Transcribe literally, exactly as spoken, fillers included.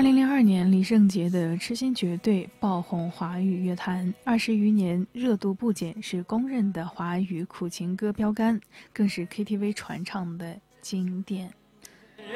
二零零二年，李圣杰的《痴心绝对》爆红华语乐坛，二十余年热度不减，是公认的华语苦情歌标杆，更是 K T V 传唱的经典。